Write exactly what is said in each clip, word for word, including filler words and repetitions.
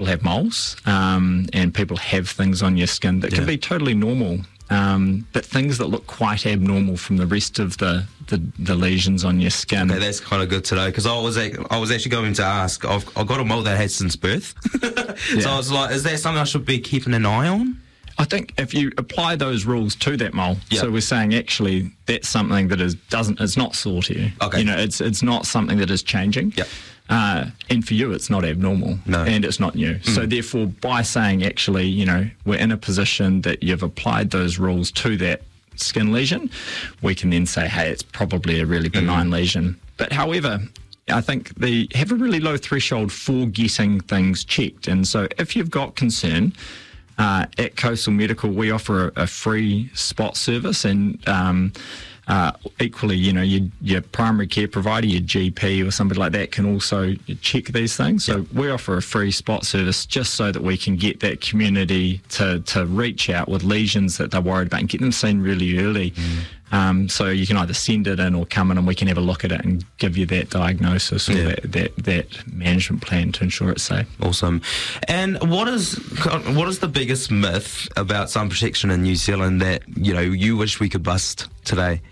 have moles, um, and people have things on your skin that Yeah. can be totally normal. Um, but things that look quite abnormal from the rest of the, the, the lesions on your skin. Okay, that's kind of good to know, because I was ac- I was actually going to ask. I've, I've got a mole that had since birth, Yeah. so I was like, is that something I should be keeping an eye on? I think if you apply those rules to that mole, Yeah. so we're saying actually that's something that is doesn't it's not sore to you. Okay. You know, it's it's not something that is changing. Yeah. Uh, and for you, it's not abnormal. No. And it's not new. So therefore, by saying actually, you know, we're in a position that you've applied those rules to that skin lesion, we can then say, hey, it's probably a really benign lesion. But however, I think they have a really low threshold for getting things checked. And so if you've got concern, uh, at Coastal Medical, we offer a, a free spot service, and um, uh, equally, you know, your, your primary care provider, your G P or somebody like that can also check these things. So we offer a free spot service just so that we can get that community to, to reach out with lesions that they're worried about and get them seen really early. Mm. Um, so you can either send it in or come in and we can have a look at it and give you that diagnosis or Yeah. that, that, that management plan to ensure it's safe. Awesome. And what is what is the biggest myth about sun protection in New Zealand that, you know, you wish we could bust today?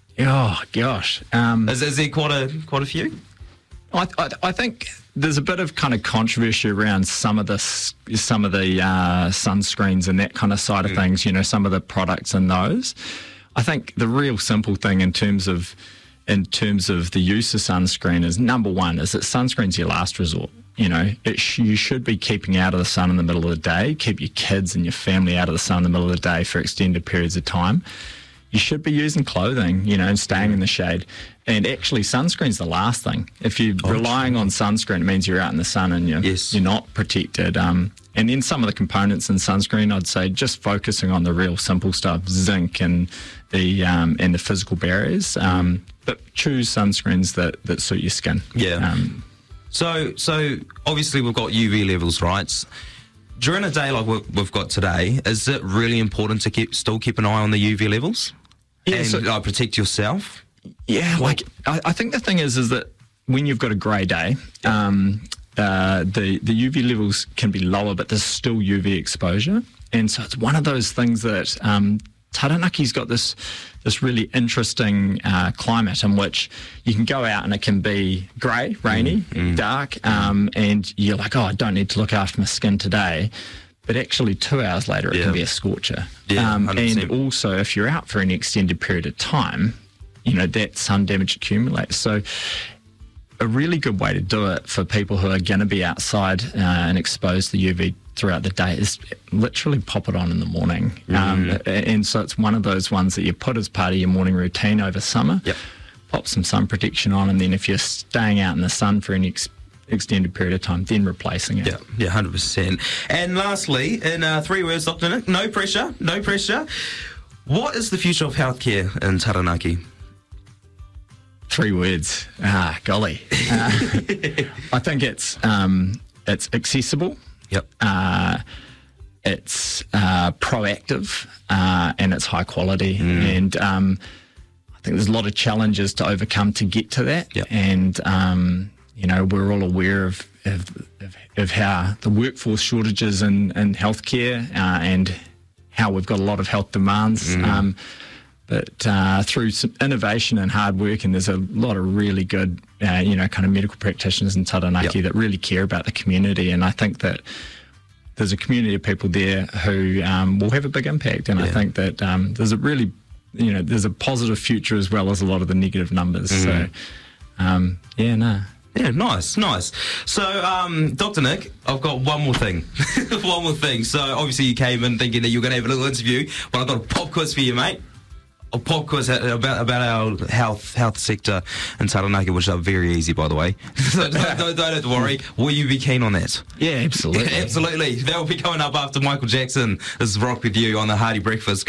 Oh, gosh. Um, Is, is there quite a quite a few? I, I, I think there's a bit of kind of controversy around some of this, some of the uh, sunscreens and that kind of side of things, you know, some of the products in those. I think the real simple thing in terms of in terms of the use of sunscreen is, number one, is that sunscreen's your last resort. You know, it sh- you should be keeping out of the sun in the middle of the day, keep your kids and your family out of the sun in the middle of the day for extended periods of time. You should be using clothing, you know, and staying in the shade. And actually, sunscreen's the last thing. If you're Oh, relying on sunscreen, it means you're out in the sun and you're, Yes. you're not protected. Um, and then some of the components in sunscreen, I'd say just focusing on the real simple stuff, zinc and the um, and the physical barriers. Um, but choose sunscreens that, that suit your skin. Yeah. Um, So, so obviously we've got U V levels, right? During a day like we've we've got today, is it really important to keep still keep an eye on the U V levels Yeah, and so- uh, protect yourself? Yeah, like I, I think the thing is, is that when you've got a grey day, um, uh, the the U V levels can be lower, but there's still U V exposure, and so it's one of those things that um, Taranaki's got this this really interesting uh, climate in which you can go out and it can be grey, rainy, dark, um, and you're like, oh, I don't need to look after my skin today. But actually, two hours later, it Yeah. can be a scorcher. Yeah, um, one hundred percent. and also, if you're out for an extended period of time, you know, that sun damage accumulates. So a really good way to do it for people who are going to be outside uh, and exposed to U V throughout the day is literally pop it on in the morning. Mm. Um, and so it's one of those ones that you put as part of your morning routine over summer. Yep. Pop some sun protection on, and then if you're staying out in the sun for an ex- extended period of time, then replacing it. Yeah, yeah, one hundred percent. And lastly, in uh, three words, Doctor Nick, no pressure, no pressure. What is the future of healthcare in Taranaki? Three words. Ah, golly. Uh, I think it's um, it's accessible. Yep. Uh, it's uh, proactive uh, and it's high quality. And um, I think there's a lot of challenges to overcome to get to that. Yep. And um, you know, we're all aware of of, of, of how the workforce shortages in, in healthcare uh, and how we've got a lot of health demands. Um, But uh, through some innovation and hard work, and there's a lot of really good, uh, you know, kind of medical practitioners in Taranaki Yep. that really care about the community. And I think that there's a community of people there who um, will have a big impact. And I Yeah. think that um, there's a really, you know, there's a positive future as well as a lot of the negative numbers. So, um, yeah, no. Yeah, nice, nice. So, um, Doctor Nick, I've got one more thing. one more thing. So, obviously, you came in thinking that you were going to have a little interview, but I've got a pop quiz for you, mate. A pop quiz about about our health health sector in Taranaki, which are very easy, by the way. So don't, don't, don't have to worry. Will you be keen on that? Yeah, absolutely. Absolutely. That will be coming up after Michael Jackson. This is Rock With You on the Hearty Breakfast.